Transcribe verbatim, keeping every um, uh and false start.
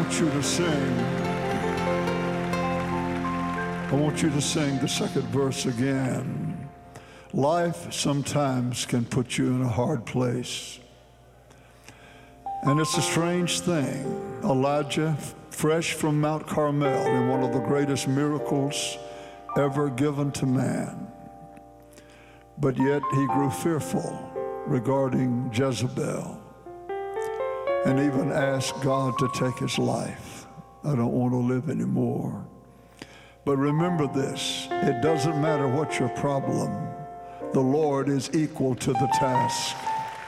want you to sing. I want you to sing the second verse again. Life sometimes can put you in a hard place. And it's a strange thing. Elijah, fresh from Mount Carmel, in one of the greatest miracles ever given to man. But yet he grew fearful regarding Jezebel and even asked God to take his life. I don't want to live anymore. But remember this, it doesn't matter what your problem, the Lord is equal to the task.